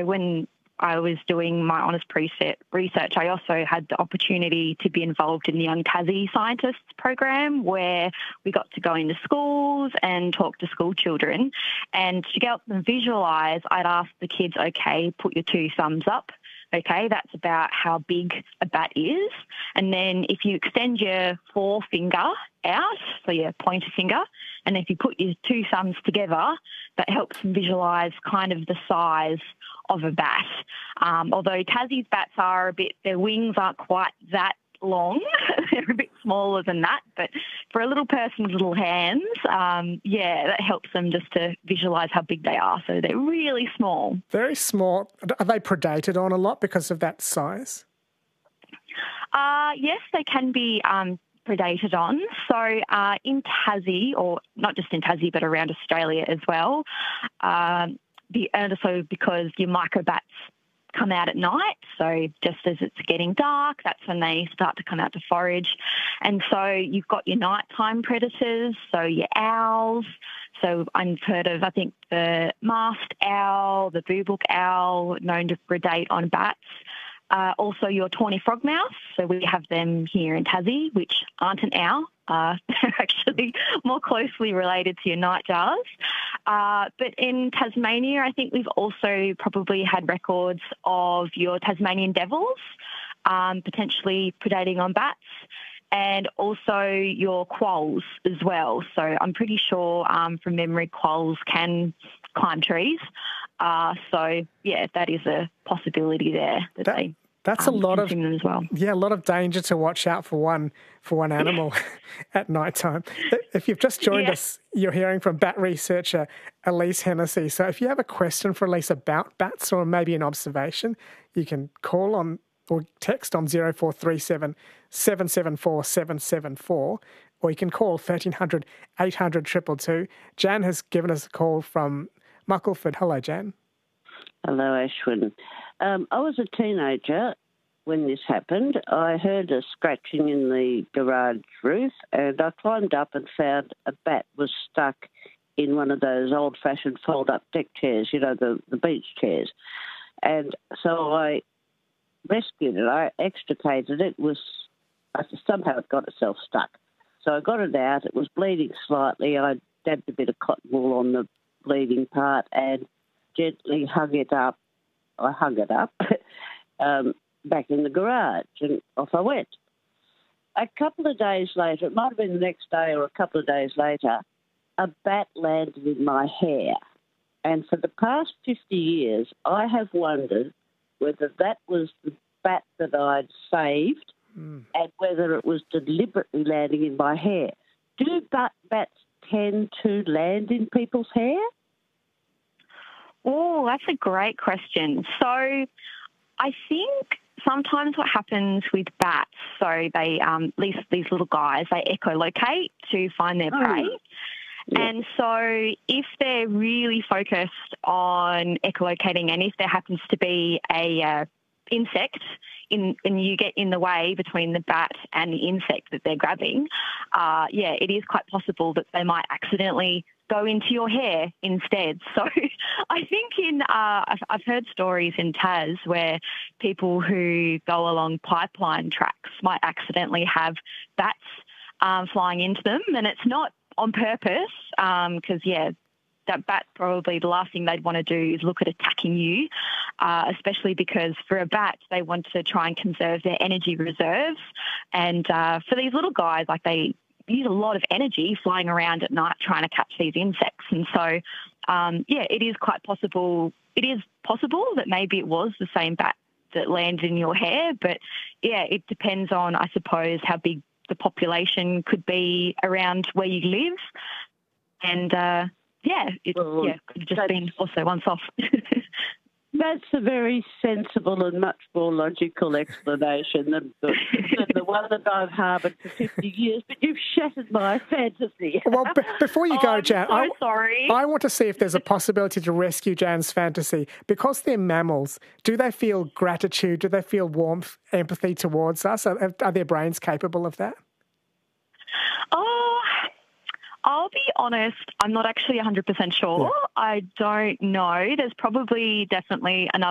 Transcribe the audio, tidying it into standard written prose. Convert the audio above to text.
so when I was doing my honours research, I also had the opportunity to be involved in the Young Tassie Scientists program, where we got to go into schools and talk to school children. And to help them visualise, I'd ask the kids, okay, put your two thumbs up. Okay, that's about how big a bat is. And then if you extend your forefinger out, so your pointer finger, and if you put your two thumbs together, that helps them visualise kind of the size of a bat. Although Tassie's bats their wings aren't quite that long. They're a bit smaller than that, but for a little person's little hands, that helps them just to visualise how big they are. So they're really small. Very small. Are they predated on a lot because of that size? Yes, they can be predated on. So in Tassie, or not just in Tassie, but around Australia as well, and also because your microbats come out at night, so just as it's getting dark, that's when they start to come out to forage. And so you've got your nighttime predators, so your owls. So I've heard of, I think, the masked owl, the boobook owl, known to predate on bats. Also your tawny frogmouth, so we have them here in Tassie, which aren't an owl. They're actually more closely related to your nightjars. But in Tasmania, I think we've also probably had records of your Tasmanian devils potentially predating on bats, and also your quolls as well. So I'm pretty sure from memory, quolls can climb trees. So, yeah, that is a possibility there that's a lot of them as well. Yeah, a lot of danger to watch out for one animal at night time. If you've just joined us, you're hearing from bat researcher Elise Hennessy. So if you have a question for Elise about bats or maybe an observation, you can call on or text on 0437 774 774, or you can call 1300 800 222. Jan has given us a call from Muckleford. Hello, Jan. Hello, Ashwin. I was a teenager when this happened. I heard a scratching in the garage roof, and I climbed up and found a bat was stuck in one of those old-fashioned fold-up deck chairs, the beach chairs. And so I rescued it. I extricated it. Somehow it got itself stuck. So I got it out. It was bleeding slightly. I dabbed a bit of cotton wool on the bleeding part and gently hung it up. I hung it up back in the garage, and off I went. A couple of days later, it might have been the next day or a couple of days later, a bat landed in my hair. And for the past 50 years, I have wondered whether that was the bat that I'd saved and whether it was deliberately landing in my hair. Do bats tend to land in people's hair? Oh, that's a great question. So I think sometimes what happens with bats, so they, these little guys, they echolocate to find their prey. Yeah. And so if they're really focused on echolocating, and if there happens to be a insect and you get in the way between the bat and the insect that they're grabbing, it is quite possible that they might accidentally go into your hair instead. So I think I've heard stories in Tas where people who go along pipeline tracks might accidentally have bats flying into them, and it's not on purpose because, that bat, probably the last thing they'd want to do is look at attacking you, especially because for a bat, they want to try and conserve their energy reserves. And for these little guys, they use a lot of energy flying around at night trying to catch these insects. And so, it is quite possible. It is possible that maybe it was the same bat that landed in your hair. But, it depends on, I suppose, how big the population could be around where you live. And, it could have just been also once off. That's a very sensible and much more logical explanation than the one that I've harboured for 50 years, but you've shattered my fantasy. Well, before you go, Jan, sorry. I want to see if there's a possibility to rescue Jan's fantasy. Because they're mammals, do they feel gratitude? Do they feel warmth, empathy towards us? Are their brains capable of that? Oh, I'll be honest, I'm not actually 100% sure. Yeah. I don't know. There's definitely another